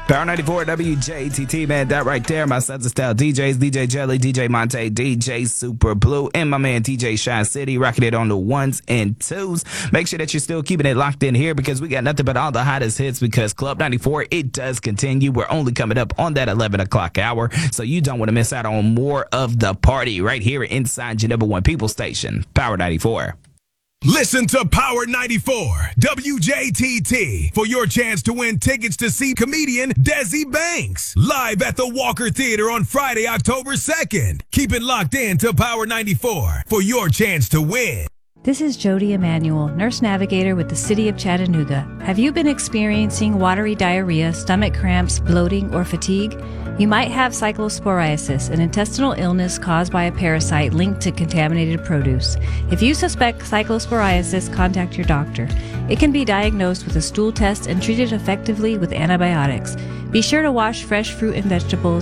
Power 94 WJTT, man. That right there, my sons of style DJs, DJ Jelly, DJ Monte, DJ Super Blue, and my man DJ Shine City, rocking it on the ones and twos. Make sure that you're still keeping it locked in here because we got nothing but all the hottest hits because Club 94, it does continue. We're only coming up on that 11 o'clock hour, so you don't want to miss out on more of the party right here inside your number one people station, Power 94. Listen to Power 94 WJTT for your chance to win tickets to see comedian Desi Banks live at the Walker Theater on Friday, October 2nd. Keep it locked in to Power 94 for your chance to win. This is Jody Emanuel, nurse navigator with the City of Chattanooga. Have you been experiencing watery diarrhea, stomach cramps, bloating, or fatigue? You might have cyclosporiasis, an intestinal illness caused by a parasite linked to contaminated produce. If you suspect cyclosporiasis, contact your doctor. It can be diagnosed with a stool test and treated effectively with antibiotics. Be sure to wash fresh fruit and vegetables